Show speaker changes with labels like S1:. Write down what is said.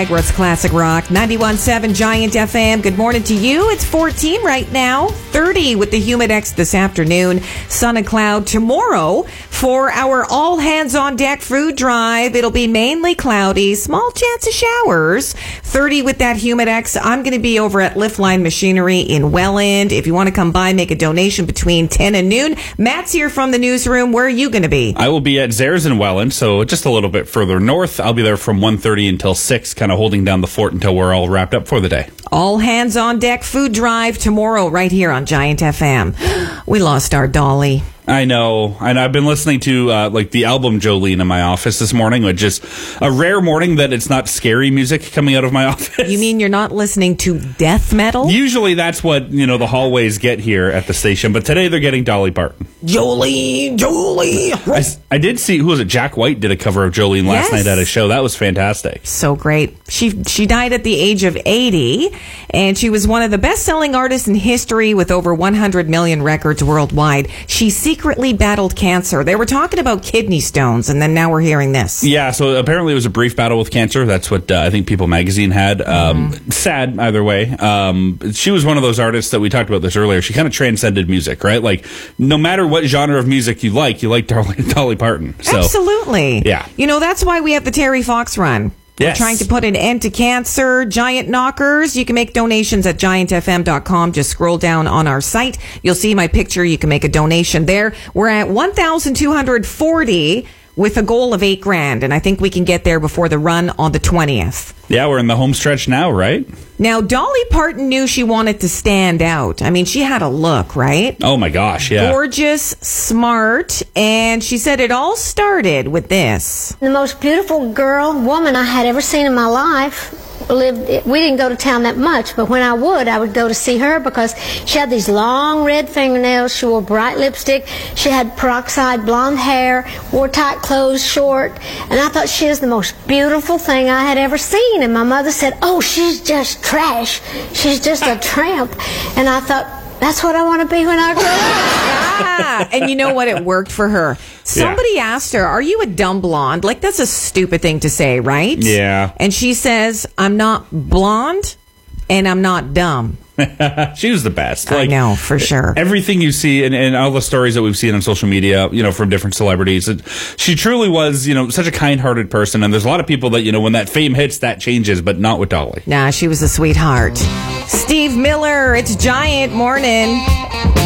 S1: Niagara's Classic Rock, 91.7 Giant FM. Good morning to you. It's 14 right now, 30 with the Humidex this afternoon. Sun and cloud tomorrow for our all hands on deck food drive. It'll be mainly cloudy, small chance of showers. 30 with that Humidex. I'm going to be over at Liftline Machinery in Welland. If you want to come by, make a donation between 10 and noon. Matt's here from the newsroom. Where are you going to be?
S2: I will be at Zares in Welland, so just a little bit further north. I'll be there from 1:30 until 6, kind of holding down the fort until we're all wrapped up for the day.
S1: All hands on deck food drive tomorrow right here on Giant FM. We lost our Dolly.
S2: I know, and I've been listening to the album Jolene in my office this morning, which is a rare morning that it's not scary music coming out of my office.
S1: You mean you're not listening to death metal?
S2: Usually that's what, the hallways get here at the station, but today they're getting Dolly Parton.
S1: Jolene.
S2: I did see, who was it? Jack White did a cover of Jolene last night at a show. That was fantastic.
S1: So great. She died at the age of 80, and she was one of the best-selling artists in history with over 100 million records worldwide. She secretly battled cancer. They were talking about kidney stones, and then now we're hearing this.
S2: Yeah, so apparently it was a brief battle with cancer. That's what I think People Magazine had. Sad, either way. She was one of those artists that we talked about this earlier. She kind of transcended music, right? Like, no matter what genre of music you like Dolly Parton. So,
S1: absolutely.
S2: Yeah.
S1: That's why we have the Terry Fox run.
S2: Yes.
S1: We're trying to put an end to cancer. Giant knockers. You can make donations at giantfm.com. Just scroll down on our site. You'll see my picture. You can make a donation there. We're at 1,240 with a goal of $8,000, and I think we can get there before the run on the 20th.
S2: Yeah, we're in the home stretch now, right?
S1: Now, Dolly Parton knew she wanted to stand out. I mean, she had a look, right?
S2: Oh my gosh, yeah.
S1: Gorgeous, smart, and she said it all started with this.
S3: The most beautiful woman I had ever seen in my life. We didn't go to town that much, but when I would go to see her because she had these long red fingernails, she wore bright lipstick, she had peroxide blonde hair, wore tight clothes, short, and I thought she was the most beautiful thing I had ever seen. And my mother said, "Oh, she's just trash. She's just a tramp." And I thought, that's what I want to be when I grow up.
S1: And you know what? It worked for her. Somebody asked her, "Are you a dumb blonde?" Like, that's a stupid thing to say, right?
S2: Yeah.
S1: And she says, "I'm not blonde and I'm not dumb."
S2: She was the best.
S1: I know, for sure.
S2: Everything you see and all the stories that we've seen on social media, from different celebrities, she truly was, such a kind-hearted person. And there's a lot of people that, when that fame hits, that changes, but not with Dolly.
S1: Nah, she was a sweetheart. Steve Miller, it's Giant Morning.